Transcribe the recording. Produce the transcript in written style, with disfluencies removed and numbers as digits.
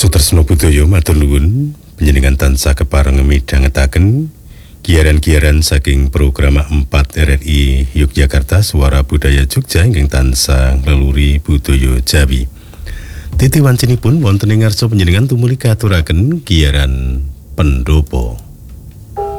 Sutresno Budaya matur nuwun panjenengan tansah kepareng midhangetaken giaran-giaran saking program 4 RRI Yogyakarta Suara Budaya Jogja ingkang tansah ngleluri budaya Jawi. Titi wancinipun wonten ing ngarsa panjenengan tumuli katuraken giaran pendopo.